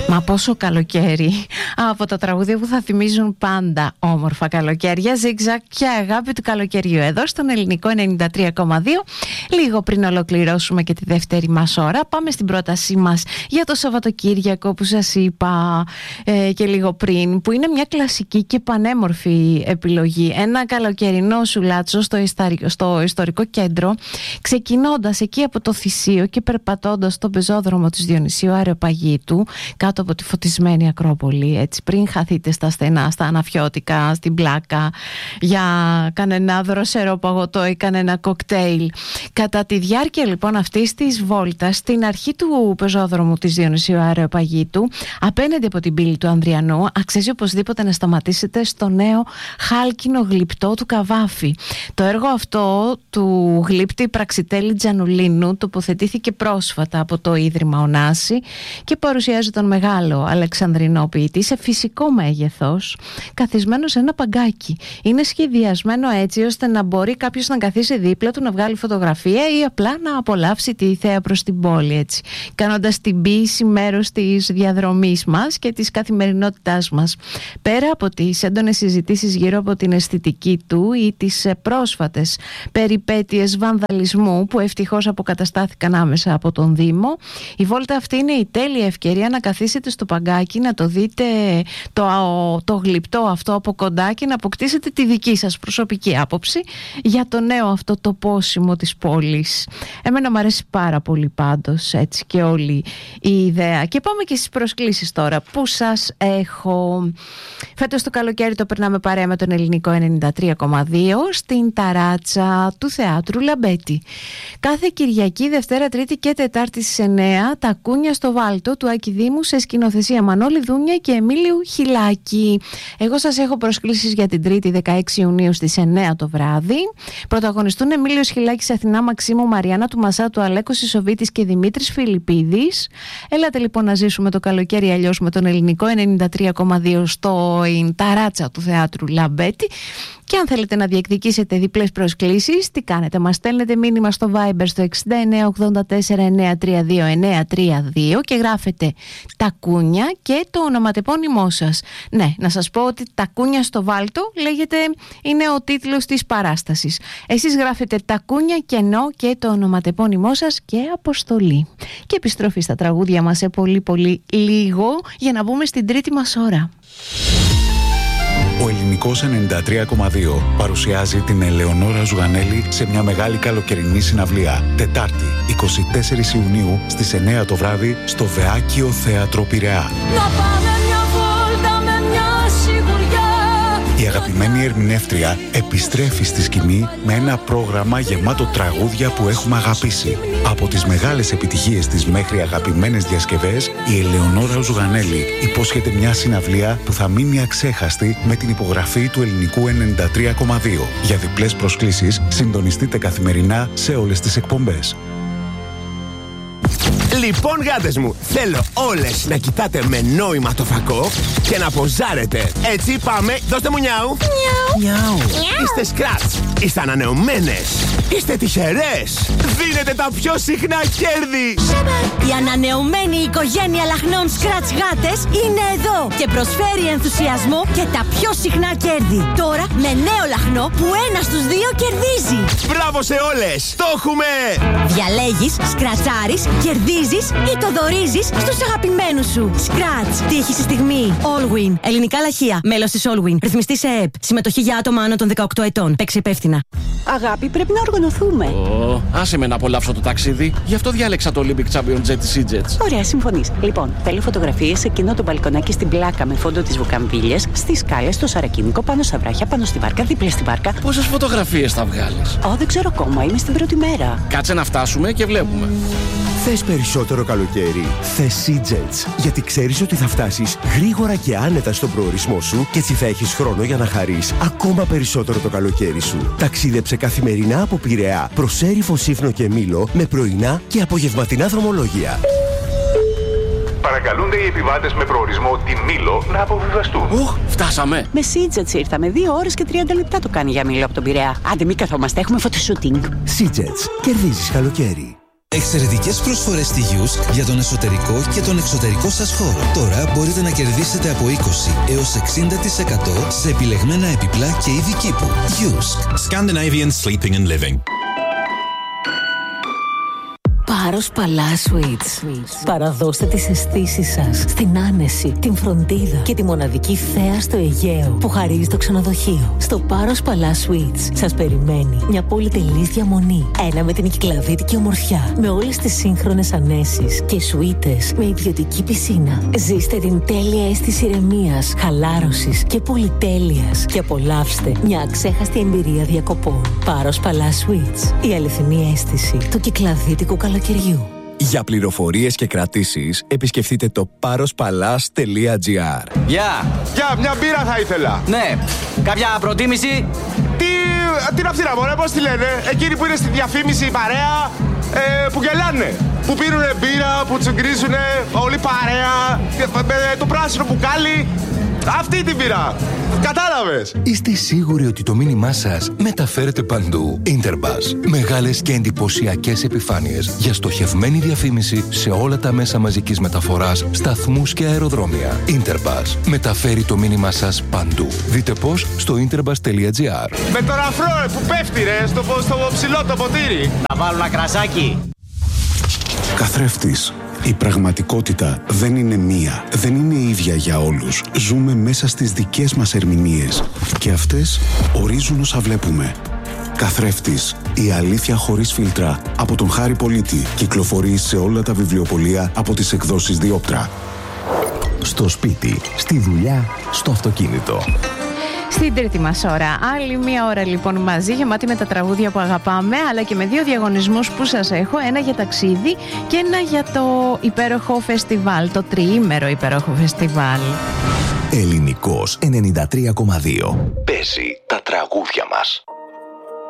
Μα πόσο καλοκαίρι, από τα τραγούδια που θα θυμίζουν πάντα όμορφα καλοκαίρια, ζιγζακ και αγάπη του καλοκαιριού εδώ στον Ελληνικό 93,2. Λίγο πριν ολοκληρώσουμε και τη δεύτερη μας ώρα, πάμε στην πρότασή μας για το Σαββατοκύριακο που σας είπα και λίγο πριν, που είναι μια κλασική και πανέμορφη επιλογή. Ένα καλοκαιρινό σουλάτσο στο ιστορικό κέντρο, ξεκινώντας εκεί από το Θησίο και περπατώντας στον πεζόδρομο της Διονυσίου Αρεοπαγήτου, κάτω από τη φωτισμένη Ακρόπολη, έτσι, πριν χαθείτε στα στενά, στα αναφιώτικα, στην πλάκα, για κανένα δροσερό παγωτό ή κανένα κοκτέιλ. Κατά τη διάρκεια λοιπόν αυτής της βόλτας, στην αρχή του πεζόδρομου της Διονυσίου Αρεοπαγήτου, απέναντι από την πύλη του Ανδριανού, αξίζει οπωσδήποτε να σταματήσετε στο νέο χάλκινο γλυπτό του Καβάφη. Το έργο αυτό του γλύπτη Πραξιτέλη Τζανουλίνου τοποθετήθηκε πρόσφατα από το Ίδρυμα Ωνάση και παρουσιάζει τον μεγάλο Αλεξανδρινό ποιητή σε φυσικό μέγεθος, καθισμένο σε ένα παγκάκι. Είναι σχεδιασμένο έτσι ώστε να μπορεί κάποιος να καθίσει δίπλα του, να βγάλει φωτογραφία ή απλά να απολαύσει τη θέα προς την πόλη, έτσι, κάνοντας την ποίηση μέρος της διαδρομής μας και της καθημερινότητάς μας. Πέρα από τις έντονες συζητήσεις γύρω από την αισθητική του ή τις πρόσφατες περιπέτειες βανδαλισμού που ευτυχώς αποκαταστάθηκαν άμεσα από τον Δήμο, η βόλτα αυτή είναι η τέλεια ευκαιρία να καθίσετε στο παγκάκι, να το δείτε το γλυπτό αυτό από κοντά και να αποκτήσετε τη δική σας προσωπική άποψη για το νέο αυτό το πόσιμο της πόλης. Εμένα μου αρέσει πάρα πολύ πάντως, έτσι, και όλη η ιδέα. Και πάμε και στις προσκλήσεις τώρα που σας έχω. Φέτος το καλοκαίρι το περνάμε παρέα με τον Ελληνικό 93,2 στην ταράτσα του Θεάτρου Λαμπέτη. Κάθε Κυριακή, Δευτέρα, Τρίτη και Τετάρτη στις 9, τα κούνια στο Βάλτο του Άκη Δήμου σε σκηνοθεσία Μανώλη Δούνια και Εμίλιου Χιλάκη. Εγώ σας έχω προσκλήσεις για την Τρίτη 16 Ιουνίου στις 9 το βράδυ. Πρωταγωνιστούν Εμίλιος Χιλάκης, Αθηνά Μαξίμου, Μαριάννα του Μασάτου, Αλέκος Ισοβίτης και Δημήτρης Φιλιππίδης. Έλατε λοιπόν να ζήσουμε το καλοκαίρι αλλιώς με τον Ελληνικό 93,2 στο ταράτσα του Θεάτρου Λαμπέτη. Και αν θέλετε να διεκδικήσετε διπλές προσκλήσεις, τι κάνετε? Μας στέλνετε μήνυμα στο Viber στο 6984932932 και γράφετε τα κούνια και το ονοματεπώνυμό σας. Ναι, να σας πω ότι τα κούνια στο Βάλτο είναι ο τίτλος της παράστασης. Εσείς γράφετε τα κούνια κενό και το ονοματεπώνυμό σας και αποστολή. Και επιστροφή στα τραγούδια μας σε πολύ πολύ λίγο για να μπούμε στην τρίτη μας ώρα. Ο Ελληνικός 93,2 παρουσιάζει την Ελεονόρα Ζουγανέλη σε μια μεγάλη καλοκαιρινή συναυλία. Τετάρτη, 24 Ιουνίου στις 9 το βράδυ στο Βεάκιο Θέατρο Πειραιά. Να πάμε μια βόλτα με μια σιγουριά. Η αγαπημένη ερμηνεύτρια επιστρέφει στη σκηνή με ένα πρόγραμμα γεμάτο τραγούδια που έχουμε αγαπήσει. Από τις μεγάλες επιτυχίες της μέχρι αγαπημένες διασκευές, η Ελεονόρα Ζουγανέλη υπόσχεται μια συναυλία που θα μείνει αξέχαστη με την υπογραφή του Ελληνικού 93,2. Για διπλές προσκλήσεις, συντονιστείτε καθημερινά σε όλες τις εκπομπές. Λοιπόν, γάτες μου, θέλω όλες να κοιτάτε με νόημα το φακό και να ποζάρετε. Έτσι, πάμε, δώστε μου νιάου. Νιάου. Είστε σκράτς, είστε ανανεωμένες, είστε τυχερές. Δίνετε τα πιο συχνά κέρδη. Η ανανεωμένη οικογένεια λαχνών σκράτς γάτες είναι εδώ και προσφέρει ενθουσιασμό και τα πιο συχνά κέρδη. Τώρα με νέο λαχνό που ένας στους δύο κερδίζει. Μπράβο σε όλες, το έχουμε! Διαλέγεις, σκρατσάρεις, κερδίζεις ή το δωρίζεις στους αγαπημένους σου. Σκράτς, τύχη στη στιγμή. Allwin, ελληνικά λαχεία. Μέλος της Allwin. Ρυθμιστή σε ΕΕΠ. Συμμετοχή για άτομα άνω των 18 ετών. Παίξει υπεύθυνα. Αγάπη, πρέπει να οργανωθούμε. Άσε με να απολαύσω το ταξίδι. Γι' αυτό διάλεξα το Olympic Champion Jet της EasyJet. Ωραία, συμφωνείς. Λοιπόν, θέλω φωτογραφίες σε εκείνο το μπαλκονάκι στην πλάκα με φόντο τις βουκαμβίλιες, στις σκάλες, στο Σαρακίνικο, πάνω στα βράχια, πάνω στη βάρκα, δίπλα στη βάρκα. Πόσες φωτογραφίες θα βγάλεις? Δεν ξέρω ακόμα. Είμαι στην πρώτη μέρα. Κάτσε να φτάσουμε και βλέπουμε. Θες περισσότερο καλοκαίρι? Θες EasyJet. Γιατί ξέρεις ότι θα φτάσεις γρήγορα και άνετα στον προορισμό σου και έτσι θα έχεις χρόνο για να χαρείς ακόμα περισσότερο το καλοκαίρι σου. Ταξίδεψε καθημερινά από Πειραιά προς Έριφο, Σύφνο και Μήλο με πρωινά και απογευματινά δρομολόγια. Παρακαλούνται οι επιβάτες με προορισμό τη Μήλο να αποβιβαστούν. Φτάσαμε. Με EasyJet ήρθαμε. 2 ώρες και 30 λεπτά το κάνει για Μήλο από τον Πειραιά. Άντε, μην καθόμαστε, έχουμε φωτοσούτινγκ. EasyJet. Κερδίζεις καλοκαίρι. Εξαιρετικές προσφορές στη Yusk για τον εσωτερικό και τον εξωτερικό σας χώρο. Τώρα μπορείτε να κερδίσετε από 20 έως 60% σε επιλεγμένα επιπλά και είδη κήπου. Yusk. Scandinavian Sleeping and Living. Πάρος Παλά Suites. Παραδώστε τις αισθήσεις σας στην άνεση, την φροντίδα και τη μοναδική θέα στο Αιγαίο που χαρίζει το ξενοδοχείο. Στο Πάρος Παλά Suites σας περιμένει μια πολυτελής διαμονή. Ένα με την κυκλαδίτικη ομορφιά, με όλες τις σύγχρονες ανέσεις και σουίτες με ιδιωτική πισίνα. Ζήστε την τέλεια αίσθηση ηρεμίας, χαλάρωσης και πολυτέλειας και απολαύστε μια αξέχαστη εμπειρία διακοπών. Πάρος Παλά Suites. Η αληθινή αίσθηση του κυκλαδίτικου καλοκαιριού. Για πληροφορίες και κρατήσεις, επισκεφτείτε το parospalas.gr. Γεια! Μια μπύρα θα ήθελα. Ναι, κάποια προτίμηση? Τι να φτύρα μωρέ, πώς τη λένε? Εκείνοι που είναι στη διαφήμιση η παρέα, που γελάνε. Που πίνουνε μπύρα, που τσουγκρίζουνε, όλη παρέα, με το πράσινο μπουκάλι. Αυτή την πήρα. Κατάλαβες. Είστε σίγουροι ότι το μήνυμά σας μεταφέρεται παντού? Interbus. Μεγάλες και εντυπωσιακές επιφάνειες για στοχευμένη διαφήμιση σε όλα τα μέσα μαζικής μεταφοράς, σταθμούς και αεροδρόμια. Interbus. Μεταφέρει το μήνυμά σας παντού. Δείτε πώς στο interbus.gr. Με τον αφρό που πέφτει ρε, στο ψηλό το ποτήρι. Να βάλω ένα κρασάκι. Καθρέφτης. Η πραγματικότητα δεν είναι μία, δεν είναι ίδια για όλους. Ζούμε μέσα στις δικές μας ερμηνείες και αυτές ορίζουν όσα βλέπουμε. Καθρέφτης, η αλήθεια χωρίς φίλτρα, από τον Χάρη Πολίτη. Κυκλοφορεί σε όλα τα βιβλιοπωλεία από τις εκδόσεις Διόπτρα. Στο σπίτι, στη δουλειά, στο αυτοκίνητο. Στην τρίτη μας ώρα, άλλη μία ώρα λοιπόν μαζί, γεμάτη με τα τραγούδια που αγαπάμε, αλλά και με δύο διαγωνισμούς που σας έχω, ένα για ταξίδι και ένα για το υπέροχο φεστιβάλ, το τριήμερο υπέροχο φεστιβάλ. Ελληνικός 93,2. Παίζει τα τραγούδια μας.